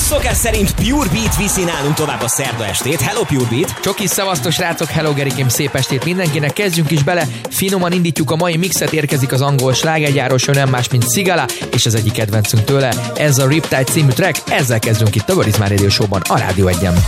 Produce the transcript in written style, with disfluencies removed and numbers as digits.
Szokás szerint Pure Beat viszi nálunk tovább a szerda estét. Hello Pure Beat! Csoki, szevasztos rácok, hello Gerikém, szép estét mindenkinek. Kezdjünk is bele, finoman indítjuk a mai mixet, érkezik az angol slágergyáros, ő nem más, mint Sigala, és az egyik kedvencünk tőle, ez a Riptide című track, ezzel kezdünk itt a Görizmár Radio Show-ban, a Rádió 1-en.